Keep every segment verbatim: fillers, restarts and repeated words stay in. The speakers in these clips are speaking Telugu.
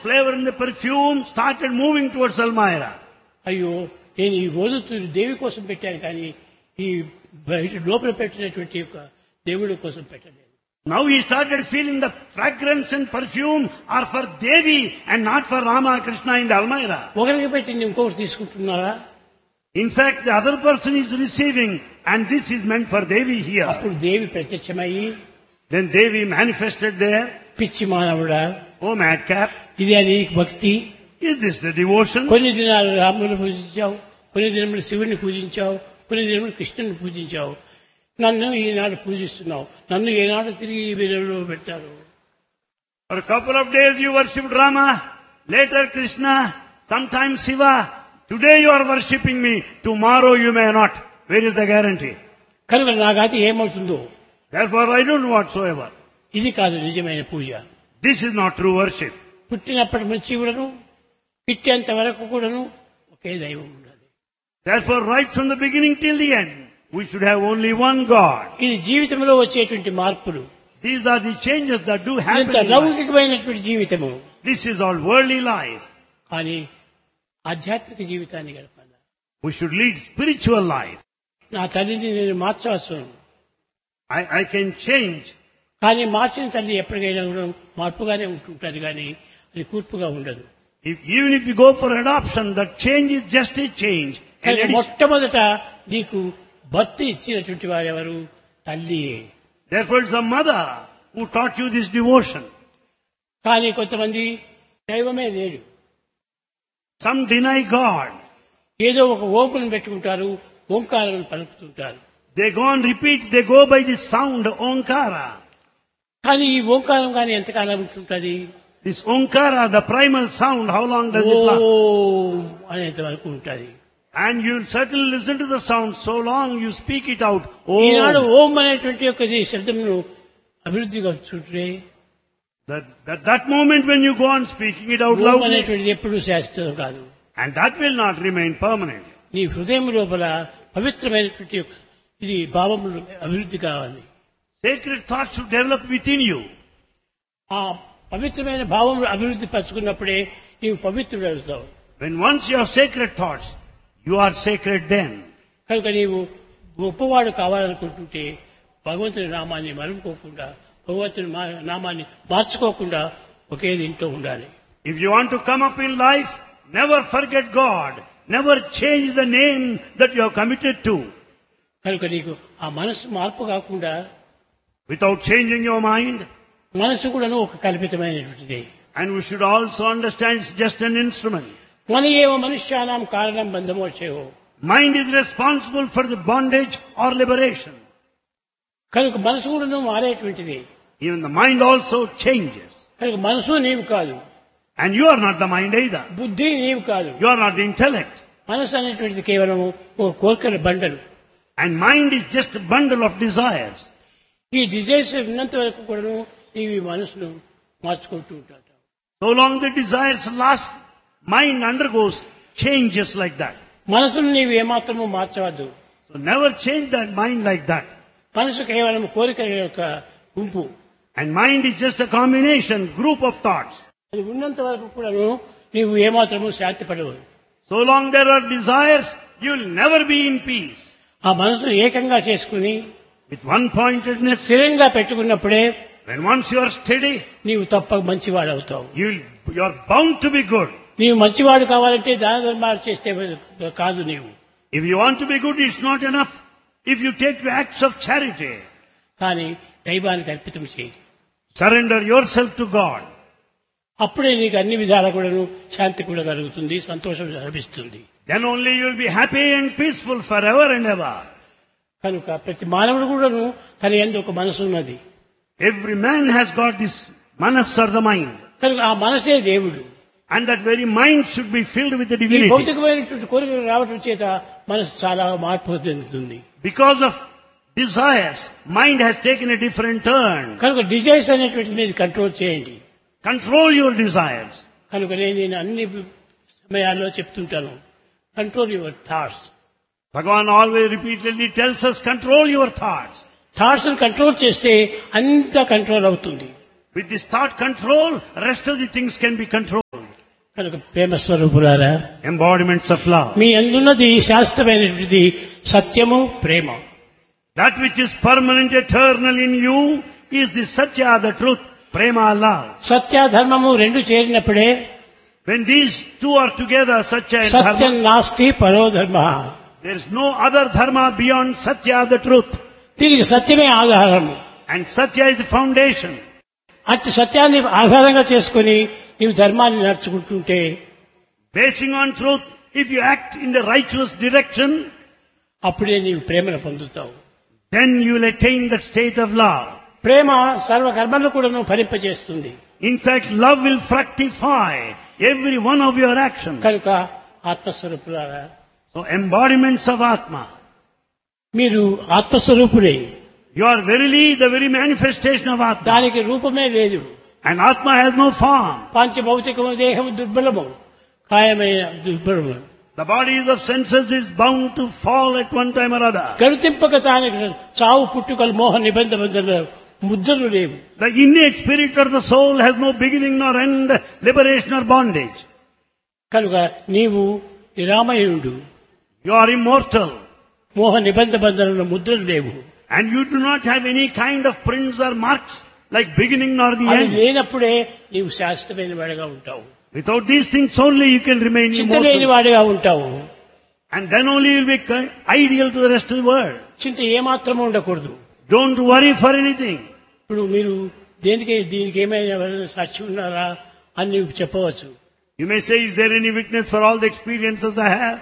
flavor in the perfume started moving towards Almira. అయ్యో నేను ఈ గోధుమ దేవి కోసం పెట్టాను కానీ ఈ బయట లోపల పెట్టినటువంటి యొక్క దేవుడి కోసం పెట్టలేదు. Now he started feeling the fragrance and perfume are for Devi and not for Rama Krishna in the Almira. ఒకరికి పెట్టి ఇంకొకటి తీసుకుంటున్నారా? In fact, the other person is receiving and this is meant for Devi here. అప్పుడు దేవి ప్రత్యక్షమయ్యి Then Devi manifested there. పిచ్చి మానవుడా, Oh madcap, ఇది అని భక్తి. is this the devotion? కొన్ని దినాలు రాముని పూజించావు, కొన్ని దినములు శివుని పూజించావు, కొన్ని దినములు కృష్ణుని పూజించావు. నన్ను ఈనాడు పూజిస్తున్నావు, నన్ను ఏనాడు తిరిగి వీరిలో పెడతారు. For a couple of days you worshipped Rama, later Krishna, sometimes Shiva. Today you are worshipping me, tomorrow you may not. Where is the guarantee? కనుక నా గతి ఏమవుతుందో. Therefore I don't know whatsoever. ఇది కాదు నిజమైన పూజ. This is not true worship. పుట్టినప్పటి నుంచి కూడాను పిట్టేంత వరకు కూడాను ఒకే దైవం ఉండాలి. Therefore right from the beginning till the end, we should have only one God. ఇది జీవితంలో వచ్చేటువంటి మార్పులు. These are the changes that do happen ఇంత in life. లౌకికమైనటువంటి జీవితము. This is all worldly life. కానీ ఆధ్యాత్మిక జీవితాన్ని గడపాలి. We should lead spiritual life. నా తల్లిని నేను మార్చవచ్చు, I, I can change. కానీ మార్చిన తల్లి ఎప్పటికైనా కూడా మార్పుగానే ఉంటుంటుంది, కానీ అది కూర్పుగా ఉండదు. If, even if you go for adoption, that change is just a change. కానీ And it is- మొట్టమొదట నీకు భర్త ఇచ్చినటువంటి వారెవరు? తల్లియే. Therefore it's the mother who taught you this devotion. కానీ కొంతమంది దైవమే లేడు, Some deny God. ఏదో ఒక ఓంకులను పెట్టుకుంటారు, ఓంకారాలను పలుకుతుంటారు. They go and repeat, they go by the sound Onkara. కానీ ఈ ఓంకారం కానీ ఎంతకాలం ఉంటుంటుంది? This Onkara, the primal sound, how long does it last? ఓం అనేంత వరకు ఉంటుంది. And you'll certainly listen to the sound so long you speak it out. Eenadu Oh, ఓం అనేటువంటి యొక్క శబ్దమును అభివృద్ధిగా చూడే that, that, that moment when you go on speaking it out Om loudly, అనేటువంటిది ఎప్పుడూ శాశ్వతం కాదు. and that will not remain permanent. నీ హృదయం లోపల పవిత్రమైనటువంటి యొక్క ఇది భావములు అభివృద్ధి కావాలి. Sacred thoughts should develop within you. ఆ పవిత్రమైన భావములు అభివృద్ధి పరుచుకున్నప్పుడే నీవు పవిత్రుడు అవుతావు. When once you have sacred thoughts, you are sacred then. కనుక నీవు గొప్పవాడు కావాలనుకుంటుంటే భగవంతుని నామాన్ని మరుపుకోకుండా, భగవంతుని మా- నామాన్ని మార్చుకోకుండా ఒకే దీంట్లో ఉండాలి. If you want to come up in life, never forget God. Never change the name that you have committed to. కనుక నీకు ఆ మనసు మార్పు కాకుండా Without changing your mind. మనసు కూడాను ఒక కల్పితమైనటువంటిది. And we should also understand it's just an instrument. మన ఏవ మనుష్యానాం కారణం బంధమోక్షయో. Mind is responsible for the bondage or liberation. కనుక మనసు కూడాను మారేటువంటిది. Even the mind also changes. కనుక మనసు నీవు కాదు, And you are not the mind either. బుద్ధి నీవు కాదు. You are not the intellect. మనసు అనేటువంటిది కేవలం ఒక కోరికల బండలు. And mind is just a bundle of desires. ఈ డిజైర్స్ ఉన్నంత వరకు కూడాను నీవు ఈ మనసును మార్చుకుంటూ ఉంటావు. So long the desires last, mind undergoes changes like that. మనసును నీవు ఏమాత్రము మార్చవద్దు. So never change that mind like that. మనసు కేవలం కోరికల యొక్క గుంపు. And mind is just a combination, group of thoughts. అది ఉన్నంత వరకు కూడాను నీవు ఏమాత్రము శాంతి పడవు. So long there are desires, you will never be in peace. ఆ మనసును ఏకంగా చేసుకుని With one-pointedness, స్థిరంగా పెట్టుకున్నప్పుడే when once you are steady, నీవు తప్పక మంచివాడు అవుతావు. you you are bound to be good. నీవు మంచివాడు కావాలంటే దాన ధర్మాలు చేస్తే కాదు. నీవు If you want to be good, it's not enough if you take the acts of charity. కానీ దైవానికి అర్పితం చేయి. Surrender yourself to God. అప్పుడే నీకు అన్ని విధాలా కూడాను శాంతి కూడా కలుగుతుంది, సంతోషం లభిస్తుంది. Then only you will be happy and peaceful forever and ever. కనుక ప్రతి మానవుడు కూడాను తన యందు ఒక మనసు ఉన్నది. Every man has got this manas or the mind. కనుక ఆ మనసే దేవుడు. And that very mind should be filled with the ఈ divinity. భౌతికమైనటువంటి కోరికలు రావడం చేత మనసు చాలా మార్పు చెందుతుంది. Because of desires, mind has taken a different turn. కనుక డిజైర్స్ అనేటువంటి మీద కంట్రోల్ చేయండి. Control your desires. కనుక నేను నేను అన్ని సమయాల్లో చెప్తుంటాను, control your thoughts. Bhagavan always repeatedly tells us, control your thoughts. Thoughts control చేస్తే అంతా కంట్రోల్ అవుతుంది. With this thought control, rest of the things can be controlled. కనుక ప్రేమ స్వరూపులారా, embodiments of love. మీ అందున్నది శాశ్వతమైనటువంటిది సత్యము, ప్రేమ. That which is permanent, eternal in you is the Satya, the truth, Prema, love. సత్య ధర్మము రెండు చేరినప్పుడే When these two are together, Satya and Satyam Dharma, నాస్తి పరో ధర్మ. there is no other Dharma beyond Satya, the truth. దీనికి సత్యమే ఆధారము. And Satya is the foundation. అట్టి సత్యాన్ని ఆధారంగా చేసుకుని నీవు ధర్మాన్ని నడుచుకుంటుంటే, Basing on truth, if you act in the righteous direction, అప్పుడే నీవు ప్రేమను పొందుతావు. then you will attain that state of love. ప్రేమ సర్వ కర్మలను కూడా ఫలింపజేస్తుంది. In fact, love will fructify every one of your actions. కనుక ఆత్మస్వరూపులారా, So embodiments of Atma. మీరు ఆత్మస్వరూపులే. You are verily the very manifestation of Atma. దానికి రూపమే లేదు. And Atma has no form. పంచభౌతికము దేహము దుర్బలము, కాయమైన దుర్బలము. The bodies of senses is bound to fall at one time or other. గణితింపక తానికి చావు పుట్టుకలు మోహ నిబంధన ముద్రలు లేవు. The innate spirit of the soul has no beginning nor end, liberation or bondage. కనుక నీవు నిరామయుడు, You are immortal. మోహ నిబంధ బంధనల ముద్రలు లేవు. And you do not have any kind of prints or marks like beginning nor the అది end. లేనప్పుడే నీవు శాశ్వతమైన వాడిగా ఉంటావు. Without these things only you can remain చింత లేని immortal. వాడిగా ఉంటావు. And then only you will be ki- ideal to the rest of the world. చింత ఏమాత్రం ఉండకూడదు. Don't worry for anything. ఇప్పుడు మీరు దేనికి దీనికి ఏమైనా ఎవరైనా సాక్షి ఉన్నారా అని నీవు చెప్పవచ్చు. You may say, is there any witness for all the experiences I have?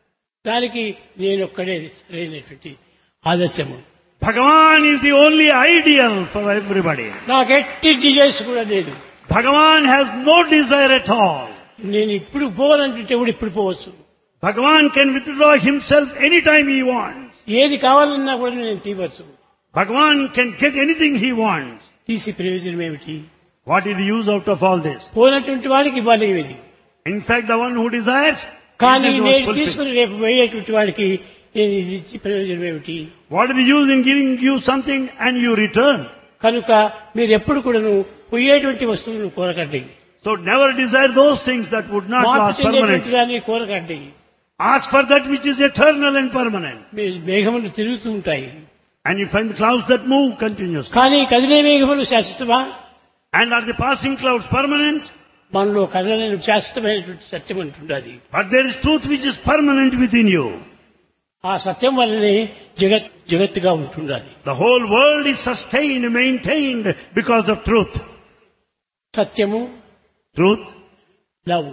దానికి నేను ఒక్కడే సరైనటువంటి ఆదర్శము. Bhagavan is the only ideal for everybody. నాకు ఎట్టి డిజైర్స్ కూడా లేదు. Bhagavan has no desire at all. నేను ఇప్పుడు పోవాలంటే కూడా ఇప్పుడు పోవచ్చు. Bhagavan can withdraw himself anytime he wants. ఏది కావాలన్నా కూడా నేను తీవచ్చు. Bhagavan can get anything he wants. తీసి ప్రయోజనం ఏమిటి? What is the use out of all this? పోయినటువంటి వాడికి ఇవ్వాలి ఇది. In fact, the one who desires, కానీ he does not నేను fulfill. తీసుకుని రేపు పోయేటువంటి వాడికి నేను ఇది ఇచ్చి ప్రయోజనం ఏమిటి? What is the use in giving you something and you return? కనుక మీరు ఎప్పుడు కూడాను పోయేటువంటి వస్తువులను కోరకండి. So never desire those things that would not మార్పు last చెందేటువంటి permanently. దాన్ని కోరకండి. Ask for that which is eternal and permanent. మీ మేఘములు తిరుగుతూ ఉంటాయి, And you find the clouds that move continuously. కానీ కదిలే మేఘములు శాశ్వతమా? And are the passing clouds permanent? మనలో కదలని శాశ్వతమైనటువంటి సత్యం అంటుండది. But there is truth which is permanent within you. ఆ సత్యం వల్లనే జగత్ జగత్తుగా ఉంటుండాలి. The whole world is sustained, maintained because of truth. సత్యము, Truth, లవ్,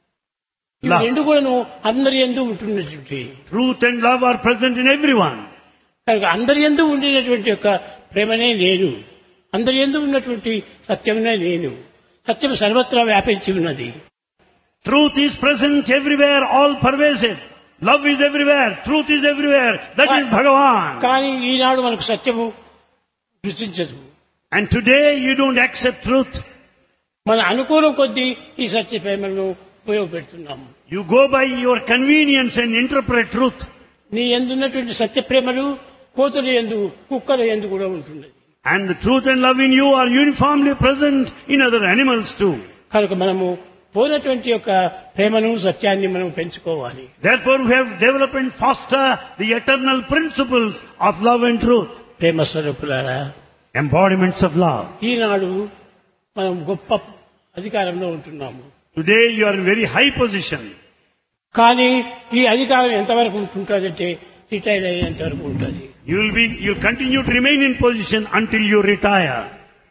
ఇవి Love. రెండు కూడాను అందరి యందు ఉంటున్నటువంటి. truth and love are present in everyone. కనుక అందరి యందు ఉండినటువంటి యొక్క ప్రేమనే నేను, అందరి యందు ఉన్నటువంటి సత్యమునే నేను. సత్యం సర్వత్రా వ్యాపించి ఉన్నది. Truth is present everywhere, all pervasive. Love is everywhere, truth is everywhere. That is Bhagavan. కానీ ఈనాడు మనకు సత్యము రుచించదు. And today you don't accept truth. మన అనుకూలం కొద్దీ ఈ సత్య ప్రేమను ఉపయోగపెడుతున్నాము. You go by your convenience and interpret truth. నీ ఎందున్నటువంటి సత్య ప్రేమలు కోతుల యందు, కుక్కల యందు కూడా ఉంటున్నది. And the truth and love in you are uniformly present in other animals too. కనుక మనము పోయినటువంటి యొక్క ప్రేమను సత్యాన్ని మనం పెంచుకోవాలి. Therefore we have developed and foster the eternal principles of love and truth. ప్రేమ స్వరూపులారా, Embodiments of love. ఈనాడు మనం గొప్ప అధికారంలో ఉంటున్నాము. Today you are in very high position. కానీ ఈ అధికారం ఎంతవరకు ఉంటుందంటే రిటైర్ అయ్యేంత వరకు ఉంటుంది. You will be, you will continue to remain in position until you retire.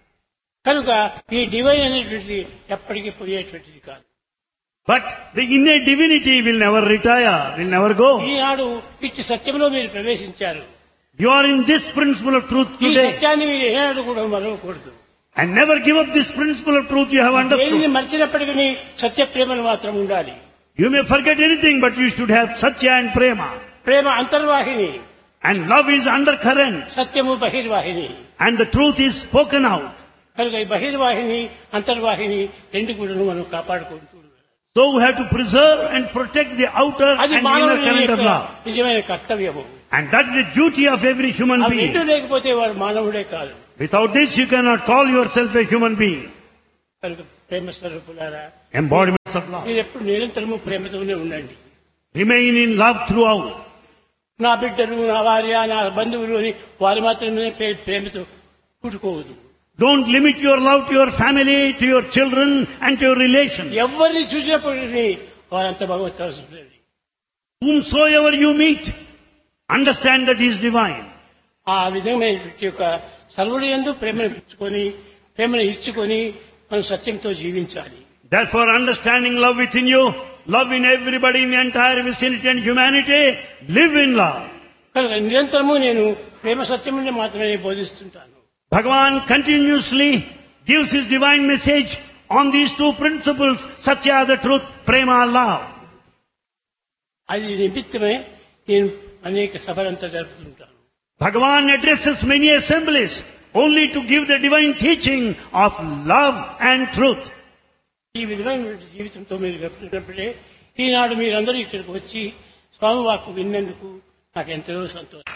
కనుక ఈ డివైన్ అనేటువంటిది ఎప్పటికీ పోయేటువంటిది కాదు. But the innate divinity will never retire, will never go. ఈనాడు ఇట్టి సత్యంలో మీరు ప్రవేశించారు. You are in this principle of truth ఈ today. సత్యాన్ని మీరు ఏనాడు కూడా మరవకూడదు. And never give up this principle of truth you have దేనిని understood. మర్చినప్పటికీ సత్య ప్రేమను మాత్రం ఉండాలి. You may forget anything, but you should have Satya and Prema. Prema అంతర్వాహిని, And love is undercurrent. సత్యము బహిర్వాహిని. And the truth is spoken out. కనుక ఈ బహిర్వాహిని అంతర్వాహిని రెండు కూడా మనం కాపాడుకుంటూ ఉండాలి. So we have to preserve and protect the outer అది and inner మానవుని current of యొక్క love. నిజమైన కర్తవ్యము. And that is the duty of every human అవి రెండు being. లేకపోతే వాడు మానవుడే కాదు. Without this you cannot call yourself a human being. కనుక ప్రేమ స్వరూపులారా, embodiments of love. మీరు ఎప్పుడు నిరంతరము ప్రేమతోనే ఉండండి. Remain in love throughout. నా బిడ్డలు, నా భార్య, నా బంధువులు అని వారు మాత్రమే ప్రే- ప్రేమతో పుట్టుకోవద్దు. Don't limit your love to your family, to your children and to your relations. ఎవరిని చూసినప్పటికీ వారంతా భగవత్. Whomsoever you meet, understand that he is divine. ఆ విధమైనటువంటి యొక్క సర్వుడి యందు ప్రేమను ఇచ్చుకొని ప్రేమను ఇచ్చుకొని మనం సత్యంతో జీవించాలి. Therefore, understanding love within you, love in everybody in the entire vicinity and humanity, live in love. కనుక నిరంతరము నేను ప్రేమ సత్యముని మాత్రమే బోధిస్తుంటాను. Bhagavan continuously gives his divine message on these two principles, Satya, the truth, Prema, love. అది నిమిత్తమే నేను అనేక సభలంతా జరుపుతుంటాను. Bhagavan addresses many assemblies only to give the divine teaching of love and truth. ఈ విధమైన జీవితంతో మీరు గడిపినప్పుడే ఈనాడు మీరందరూ ఇక్కడికి వచ్చి స్వామి వాక్కు విన్నందుకు నాకు ఎంతో సంతోషం.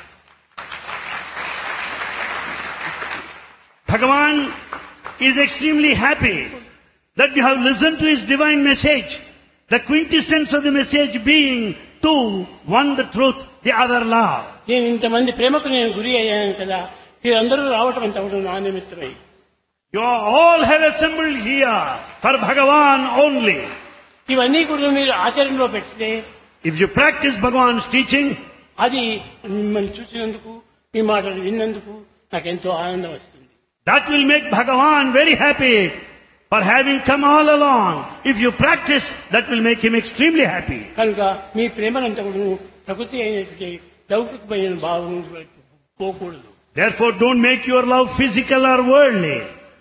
Bhagavan is extremely happy that you have listened to his divine message, the quintessence of the message being two, one the truth, the other love. నేను ఇంతమంది ప్రేమకు నేను గురి అయ్యాను కదా, మీరందరూ రావటం అంత అవడం నా నిమిత్తమై. You all have assembled here for Bhagavan only. ఇవన్నీ కూడా మీరు ఆచరణలో పెడితే If you practice Bhagavan's teaching, అది మిమ్మల్ని చూసినందుకు మీ మాటలు విన్నందుకు నాకు ఎంతో ఆనందం వస్తుంది. that will make Bhagavan very happy for having come all along. If you practice, that will make him extremely happy. కనుక మీ ప్రేమనంతా కూడా ప్రకృతి అయినటువంటి లౌకికమైన భావం వైపు పోకూడదు. Therefore, don't make your love physical or worldly.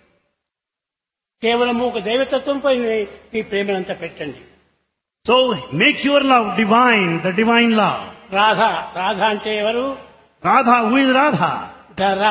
కేవలము ఒక దైవతత్వంపై మీ ప్రేమనంతా పెట్టండి. So, make your love divine, the divine love. Radha Radha అంటే ఎవరు? Radha, who is Radha? ధర,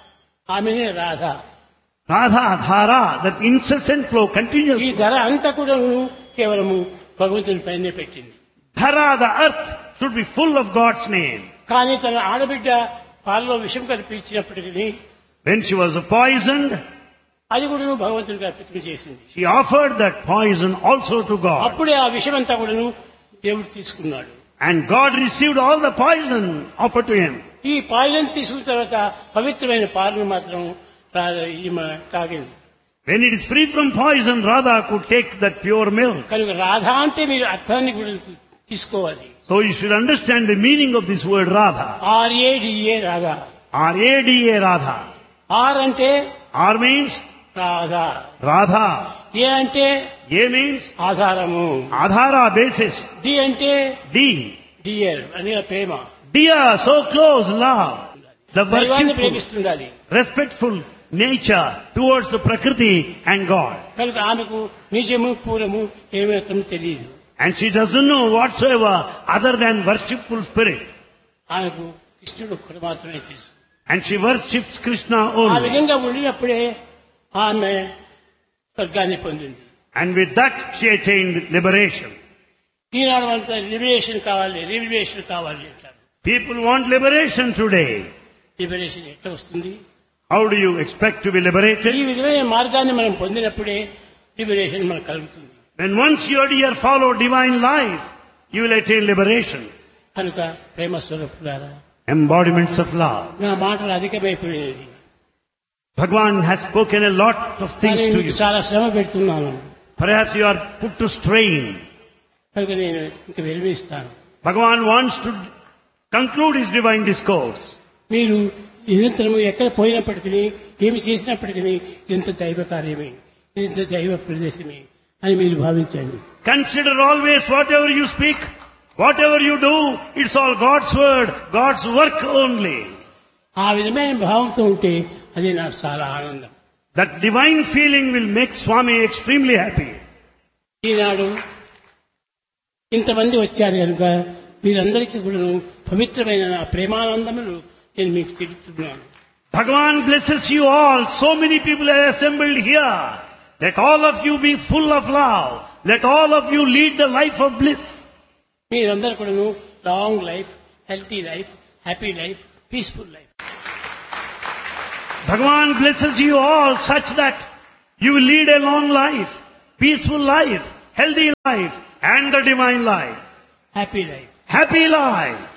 ఆమెనే Radha. Radha, Dhara, that incessant flow, ఈ continuous. ధర అంతా కూడా కేవలము భగవంతుని పైనే పెట్టింది. Dhara, the earth, should be full of God's name. కానీ తన ఆడబిడ్డ పాలలో విషం కల్పించినప్పటికీ When she was poisoned, అది కూడా భగవంతునికి అర్పితం చేసింది. she offered that poison also to God. అప్పుడే ఆ విషం అంతా కూడాను దేవుడు తీసుకున్నాడు. And God received all the poison offered to him. ఈ పాయిజన్ తీసుకున్న తర్వాత పవిత్రమైన పాలను మాత్రం రా- ఈమె తాగింది. When it is free from poison, Radha could take that pure milk. కనుక రాధ అంటే మీరు అర్థాన్ని కూడా తీసుకోవాలి. So you should understand the meaning of this word Radha. ఆర్ఏడిఏ Radha. R A D A Radha. Are అంటే R means రాధ, Radha. ఏ అంటే A means ఆధారము, Adhara, basis. డి అంటే D. డియర్ అనే ప్రేమ. Dear, so close, love. The దైవాన్ని worshipful, ప్రేమిస్తుండాలి. respectful nature towards the Prakriti and God. కనుక ఆమెకు నిజము పూరము ఏమాత్రం తెలియదు. And she doesn't know whatsoever other than worshipful spirit. ఆమెకు కృష్ణుడు ఒక్కడు మాత్రమే తెలుసు. And she worships Krishna ఆ only. విధంగా ఉండినప్పుడే ఆమె స్వర్గాన్ని పొందింది. And with that she attained liberation. ఈనాడు అంతా లిబరేషన్ కావాలి, లిబరేషన్ కావాలి అంటారు. People want liberation today. Liberation ఎట్లా వస్తుంది? How do you expect to be ఈ liberated? విధమైన మార్గాన్ని మనం పొందినప్పుడే లిబరేషన్ మనకు కలుగుతుంది. When once you dear follow divine life, you will attain liberation. కనుక ప్రేమ స్వరూపులారా, Embodiments of love. నా మాటలు అధికమైపోయినది. Bhagavan has spoken a lot of things కానీ to మీకు you. చాలా శ్రమ పెడుతున్నాను. Perhaps you are put to strain. కనుక నేను ఇంక విరమిస్తాను. Bhagavan wants to conclude his divine discourse. మీరు నిరంతరము ఎక్కడ పోయినప్పటికీ ఏమి చేసినప్పటికీ ఎంత దైవ కార్యమే, ఎంత దైవ ప్రదేశమే అని మీరు భావించండి. Consider always whatever you speak, whatever you do, it's all God's word, God's work only. ఆ విధమైన భావంతో ఉంటే అది నాకు చాలా ఆనందం. That divine feeling will make Swami extremely happy. ఈనాడు ఇంతమంది వచ్చారు కనుక మీరందరికీ కూడా పవిత్రమైన నా ప్రేమానందములు నేను మీకు తెలుపుతున్నాను. Bhagavan blesses you all. So many people are assembled here. Let all of you be full of love. Let all of you lead the life of bliss. మీరందరూ కూడా long life, healthy life, happy life, peaceful life. Bhagavan blesses you all such that you will lead a long life, peaceful life, healthy life, and the divine life. Happy life. Happy life.